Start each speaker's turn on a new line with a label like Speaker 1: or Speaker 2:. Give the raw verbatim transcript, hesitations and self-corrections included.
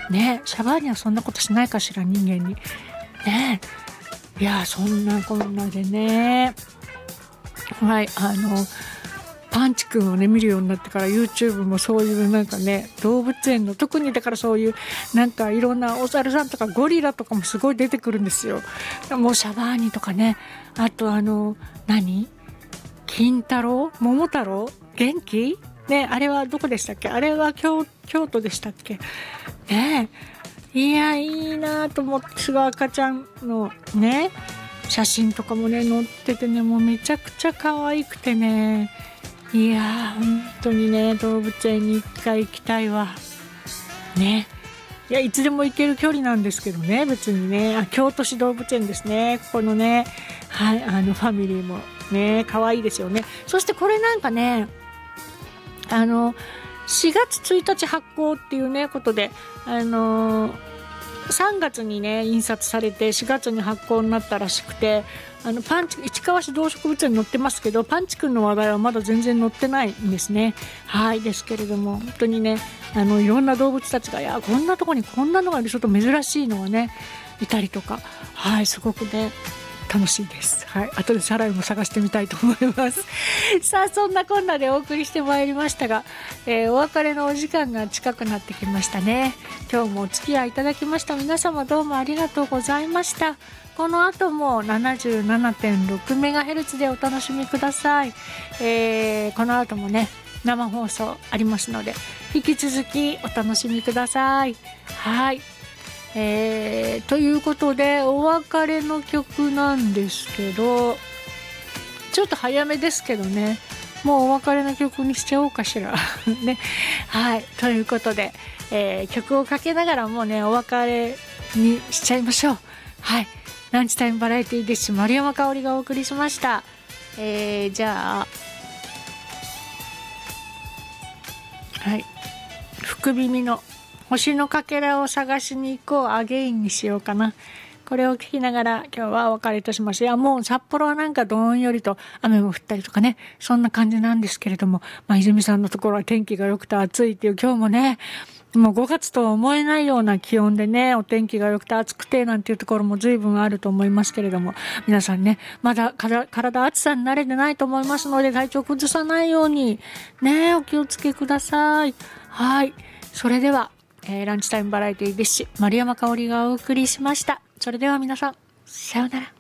Speaker 1: ね。シャバーニはそんなことしないかしら、人間にね。いやそんなこんなでね、はい、あのパンチくんをね見るようになってから YouTube もそういうなんかね動物園の特にだからそういうなんかいろんなお猿さんとかゴリラとかもすごい出てくるんですよ。もうシャバーニとかね、あとあの何金太郎桃太郎元気ね、あれはどこでしたっけ、あれは 京, 京都でしたっけね。いやいいなと思って、すごい赤ちゃんのね写真とかもね載っててね、もうめちゃくちゃ可愛くてね、いやー本当にね動物園に一回行きたいわね。いやいつでも行ける距離なんですけどね、別にね。あ、京都市動物園ですね、ここのね、はい、あのファミリーもね可愛いですよね。そしてこれなんかね、あのしがつついたち発行っていうねことで、あのさんがつにね印刷されてしがつに発行になったらしくて、あのパンチ市川市動植物園に載ってますけど、パンチくんの話題はまだ全然載ってないんですね。はいですけれども、本当にねあのいろんな動物たちが、いやこんなとこにこんなのがいる、ちょっと珍しいのがねいたりとか、はいすごくね楽しいです。はい、後でサライも探してみたいと思いますさあそんなこんなでお送りしてまいりましたが、えー、お別れのお時間が近くなってきましたね。今日もお付き合いいただきました皆様どうもありがとうございました。この後も ななじゅうななてんろくメガヘルツ でお楽しみください。えー、この後もね生放送ありますので引き続きお楽しみください。はい、えー、ということでお別れの曲なんですけど、ちょっと早めですけどね、もうお別れの曲にしちゃおうかしらね。はい、ということで、えー、曲をかけながらもうねお別れにしちゃいましょう。はい、ランチタイムバラエティーです。丸山香織がお送りしました。えー、じゃあはい福耳の星のかけらを探しに行こうアゲインにしようかな。これを聞きながら今日はお別れいたします。いやもう札幌はなんかどんよりと雨も降ったりとかね、そんな感じなんですけれども、まあ、泉さんのところは天気が良くて暑いっていう、今日もねもうごがつとは思えないような気温でね、お天気が良くて暑くてなんていうところも随分あると思いますけれども、皆さんねまだ体暑さに慣れてないと思いますので、体調崩さないようにねお気をつけください。はい、それでは、えー、ランチタイムバラエティーですし丸山香織がお送りしました。それでは皆さんさようなら。